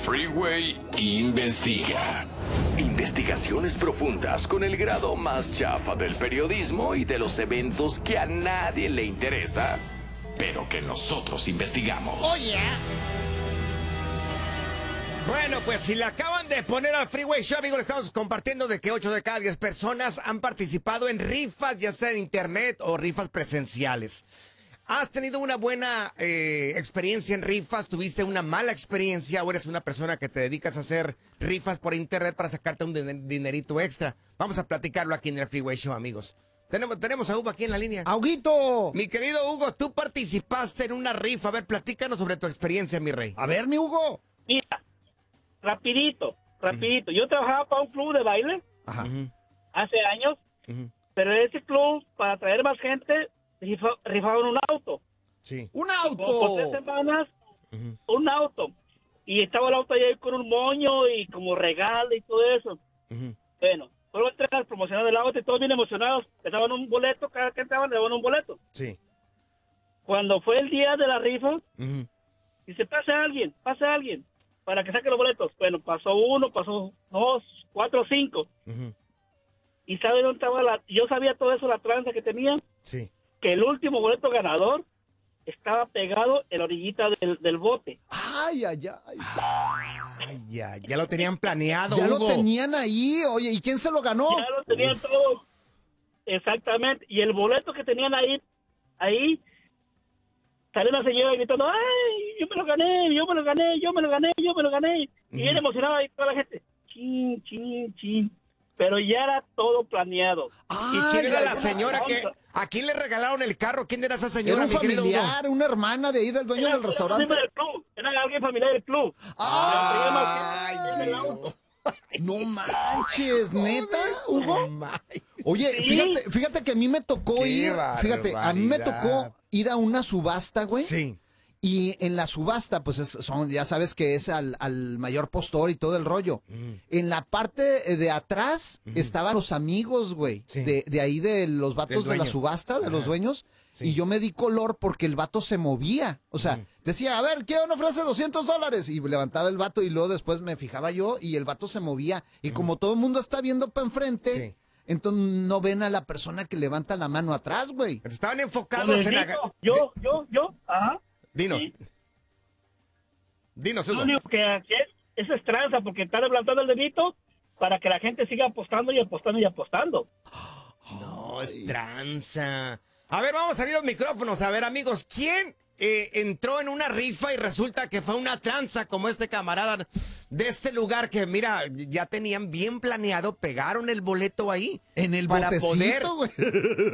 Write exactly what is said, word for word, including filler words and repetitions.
Freeway investiga. Investigaciones profundas con el grado más chafa del periodismo y de los eventos que a nadie le interesa, pero que nosotros investigamos. Oye. Bueno, pues si le acaban de poner al Freeway Show, amigos, le estamos compartiendo de que ocho de cada diez personas han participado en rifas, ya sea en internet o rifas presenciales. ¿Has tenido una buena eh, experiencia en rifas? ¿Tuviste una mala experiencia? ¿O eres una persona que te dedicas a hacer rifas por internet para sacarte un din- dinerito extra? Vamos a platicarlo aquí en el Freeway Show, amigos. Tenemos, tenemos a Hugo aquí en la línea. ¡Auguito! Mi querido Hugo, tú participaste en una rifa. A ver, platícanos sobre tu experiencia, mi rey. A ver, mi Hugo. Mira, rapidito, rapidito. Yo trabajaba para un club de baile Ajá. Ujú, hace años, ujú. pero ese club, para atraer más gente, rifa- rifaban un auto. Sí. ¡Un Como por tres auto! semanas, Ujú. un auto. Y estaba el auto ahí con un moño y como regalo y todo eso. Ujú. Bueno, fueron a entregar promocionar el auto y todos bien emocionados. Les daban un boleto, cada que entraban le daban un boleto. Sí. Cuando fue el día de la rifa, Ujú. dice, pase alguien, pase alguien, para que saque los boletos. Bueno, pasó uno, pasó dos, cuatro, cinco. Ujú. ¿Y sabe dónde estaba la...? Yo sabía todo eso, la tranza que tenía, Sí. que el último boleto ganador estaba pegado en la orillita del, del bote. ¡Ay, ay, ay! Ay, ya, ya lo tenían planeado, Ya Hugo. lo tenían ahí. Oye, ¿y quién se lo ganó? Ya lo tenían todo. Exactamente. Y el boleto que tenían ahí, ahí, salió una señora gritando, ¡ay, yo me lo gané, yo me lo gané, yo me lo gané, yo me lo gané! Y bien emocionada y toda la gente, chin, chin, chin. Pero ya era todo planeado. ¿Y Ay, quién era ay, la ay. señora que... ¿A quién le regalaron el carro? ¿Quién era esa señora, Era un mi querido Hugo? familiar, una hermana de ahí del dueño Era- del era restaurante. miembro del club, era alguien familiar del club. Ay, Pero traía más gente en el Dios. auto. No manches, ¿neta, Hugo? Ay. Oye, Sí. fíjate, fíjate que a mí me tocó Qué ir, fíjate, a mí me barbaridad. tocó ir a una subasta, güey. Sí. Y en la subasta, pues es- son, ya sabes que es al, al mayor postor y todo el rollo. Mm. En la parte de atrás estaban los amigos, güey, Sí. de, de ahí de los vatos Del de la dueño. subasta, de los Ajá. dueños. Sí. Y yo me di color porque el vato se movía. O sea, Ujú. decía, a ver, ¿quién ofrece doscientos dólares? Y levantaba el vato y luego después me fijaba yo y el vato se movía. Y como todo el mundo está viendo para enfrente, Sí. entonces no ven a la persona que levanta la mano atrás, güey. Estaban Como enfocados les en... digo, aga- yo, yo, yo, ajá. Dinos. Sí. Dinos, Lo Hugo. único que que es, eso es tranza, porque está levantando el dedito para que la gente siga apostando y apostando y apostando. No, es tranza. A ver, vamos a abrir los micrófonos. A ver, amigos, ¿quién eh, entró en una rifa y resulta que fue una tranza como este camarada de este lugar que, mira, ya tenían bien planeado, pegaron el boleto ahí? En el para botecito, poder güey.